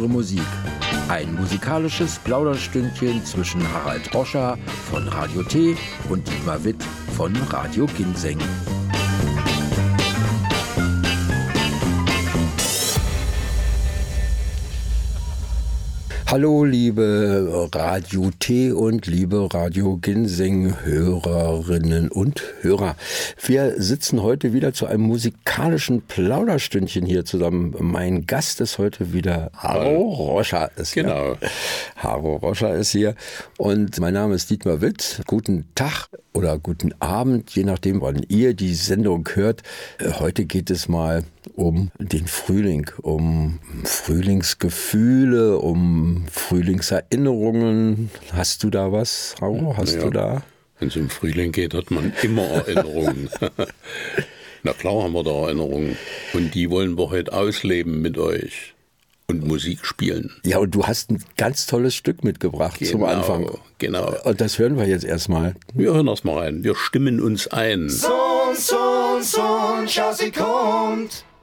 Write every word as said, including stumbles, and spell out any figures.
Ihre Musik. Ein musikalisches Plauderstündchen zwischen Harald Roscher von Radio T und Dietmar Witt von Radio Ginseng. Hallo liebe Radio T und liebe Radio Ginseng Hörerinnen und Hörer. Wir sitzen heute wieder zu einem musikalischen Plauderstündchen hier zusammen. Mein Gast ist heute wieder Haro Roscher. Ist genau. Hier. Haro Roscher ist hier und mein Name ist Dietmar Witt. Guten Tag oder guten Abend, je nachdem, wann ihr die Sendung hört. Heute geht es mal um den Frühling, um Frühlingsgefühle, um Frühlingserinnerungen. Hast du da was, Haro? Hast ja, du da? Wenn es um Frühling geht, hat man immer Erinnerungen. Na klar haben wir da Erinnerungen. Und die wollen wir heute ausleben mit euch. Und Musik spielen. Ja, und du hast ein ganz tolles Stück mitgebracht genau, zum Anfang. Genau. Und das hören wir jetzt erstmal. Wir hören das mal rein. Wir stimmen uns ein. Sohn, Sohn, Sohn, schau, sie kommt.